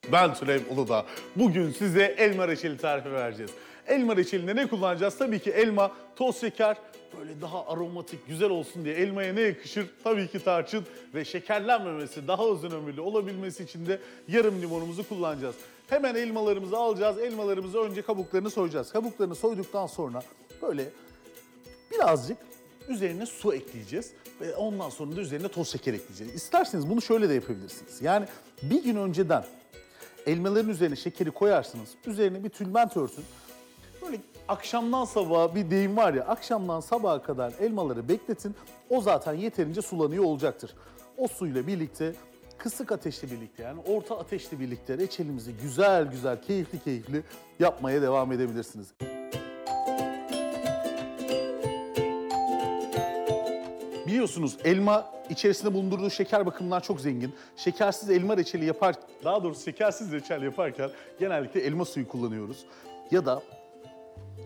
Ben Süleyman Uludağ. Bugün size elma reçeli tarifi vereceğiz. Elma reçelinde ne kullanacağız? Tabii ki elma, toz şeker, böyle daha aromatik, güzel olsun diye elmaya ne yakışır? Tabii ki tarçın ve şekerlenmemesi, daha uzun ömürlü olabilmesi için de yarım limonumuzu kullanacağız. Hemen elmalarımızı alacağız. Elmalarımızı önce kabuklarını soyacağız. Kabuklarını soyduktan sonra böyle birazcık üzerine su ekleyeceğiz ve ondan sonra da üzerine toz şeker ekleyeceğiz. İsterseniz bunu şöyle de yapabilirsiniz. Yani bir gün önceden elmaların üzerine şekeri koyarsınız, üzerine bir tülbent örtün. Böyle akşamdan sabaha bir deyim var ya, akşamdan sabaha kadar elmaları bekletin. O zaten yeterince sulanıyor olacaktır. O suyla birlikte, kısık ateşle birlikte yani orta ateşle birlikte reçelimizi güzel güzel, keyifli keyifli yapmaya devam edebilirsiniz. Biliyorsunuz elma içerisinde bulundurduğu şeker bakımından çok zengin. Şekersiz elma reçeli yapar, daha doğrusu şekersiz reçel yaparken genellikle elma suyu kullanıyoruz. Ya da